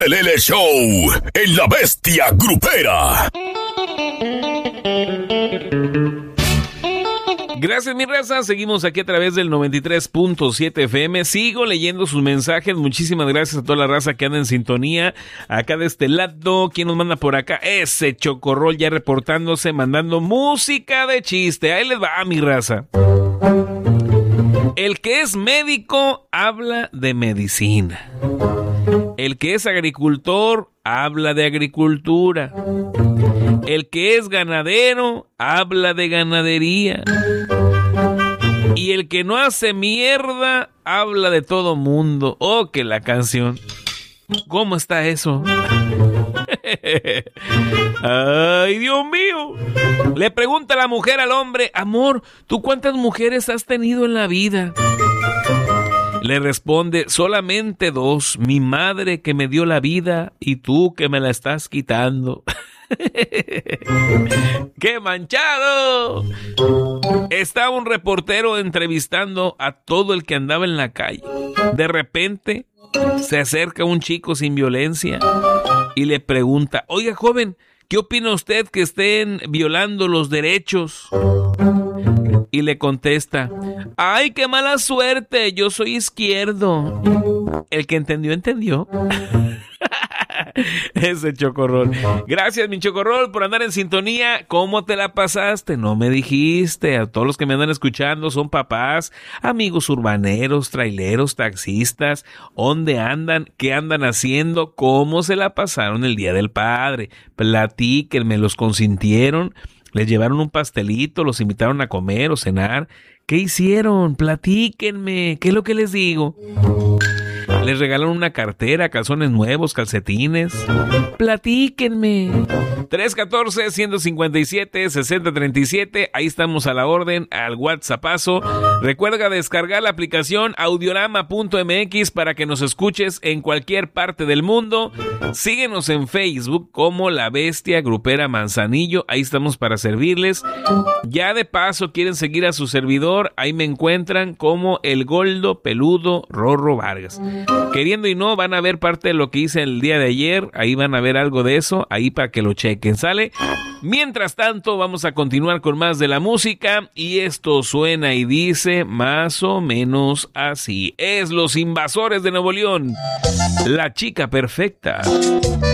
El Show en La Bestia Grupera. Gracias, mi raza. Seguimos aquí a través del 93.7 FM. Sigo leyendo sus mensajes. Muchísimas gracias a toda la raza que anda en sintonía. Acá de este lado, ¿quién nos manda por acá? Ese Chocorrol ya reportándose, mandando música de chiste. Ahí les va, mi raza. El que es médico habla de medicina. El que es agricultor habla de agricultura. El que es ganadero habla de ganadería. Y el que no hace mierda habla de todo mundo. Oh, que la canción. ¿Cómo está eso? Ay, Dios mío. Le pregunta la mujer al hombre: amor, ¿tú cuántas mujeres has tenido en la vida? Le responde: solamente 2, mi madre que me dio la vida y tú que me la estás quitando. ¡Qué manchado! Estaba un reportero entrevistando a todo el que andaba en la calle. De repente se acerca un chico sin violencia y le pregunta: oiga, joven, ¿qué opina usted que estén violando los derechos? Y le contesta: ¡ay, qué mala suerte! Yo soy izquierdo. El que entendió, entendió. Ese Chocorrol. Gracias, mi Chocorrol, por andar en sintonía. ¿Cómo te la pasaste? No me dijiste. A todos los que me andan escuchando son papás, amigos urbaneros, traileros, taxistas. ¿Dónde andan? ¿Qué andan haciendo? ¿Cómo se la pasaron el Día del Padre? Platíquenme. ¿Los consintieron? ¿Les llevaron un pastelito? ¿Los invitaron a comer o cenar? ¿Qué hicieron? Platíquenme. ¿Qué es lo que les digo? ¿Les regalaron una cartera, calzones nuevos, calcetines? Platíquenme. 314-157-6037. Ahí estamos a la orden, al WhatsAppazo. Recuerda descargar la aplicación audiorama.mx para que nos escuches en cualquier parte del mundo. Síguenos en Facebook como La Bestia Grupera Manzanillo. Ahí estamos para servirles. Ya de paso quieren seguir a su servidor. Ahí me encuentran como el Goldo Peludo Rorro Vargas. Queriendo y no, van a ver parte de lo que hice el día de ayer. Ahí van a ver algo de eso, ahí para que lo chequen, ¿sale? Mientras tanto, vamos a continuar con más de la música. Y esto suena y dice más o menos así. Es Los Invasores de Nuevo León, La Chica Perfecta.